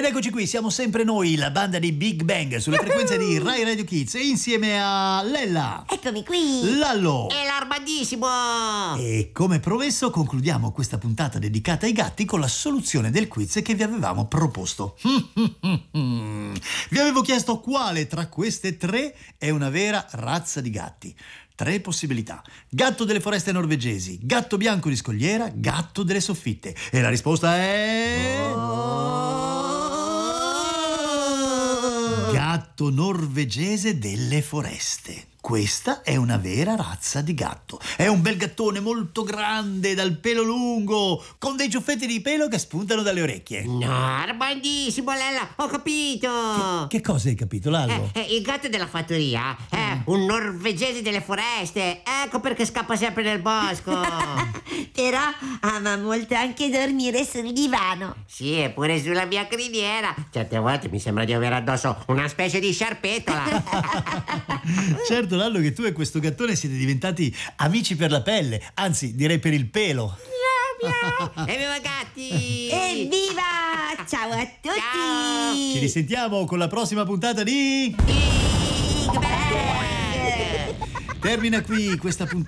eccoci qui, siamo sempre noi, la banda di Big Bang, sulle frequenze di Rai Radio Kids, insieme a Lella. Eccomi qui. Lallo. E l'Armadissimo. E come promesso concludiamo questa puntata dedicata ai gatti con la soluzione del quiz che vi avevamo proposto. Vi avevo chiesto quale tra queste tre è una vera razza di gatti. 3 possibilità: gatto delle foreste norvegesi, gatto bianco di scogliera, gatto delle soffitte. E la risposta è... gatto norvegese delle foreste. Questa è una vera razza di gatto. È un bel gattone molto grande, dal pelo lungo, con dei ciuffetti di pelo che spuntano dalle orecchie. No, Armandissimo, Lella, ho capito. Che cosa hai capito, Lallo? Il gatto della fattoria è un norvegese delle foreste. Ecco perché scappa sempre nel bosco. Però ama molto anche dormire sul divano. Sì, eppure sulla mia criniera. Certe volte mi sembra di avere addosso una specie di sciarpetola. Certo, Lallo, che tu e questo gattone siete diventati amici per la pelle, anzi direi per il pelo. Evviva gatti! Evviva! Ciao a tutti! Ciao! Ci risentiamo con la prossima puntata di... Big Bang! Termina qui questa puntata